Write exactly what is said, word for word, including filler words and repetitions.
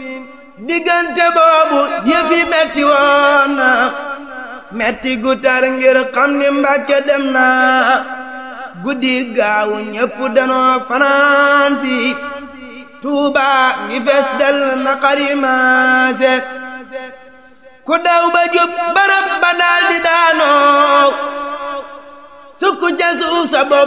diggante boobu yëfi metti woon na metti gu tar ngir xam ni Mbàkke dem na guddi gaawu ñépp danoo fanaan si Tuuba ngi fees del na xarimaase ku daw ba jub barab ba daal di daanoo sukku ca suuf sa bopp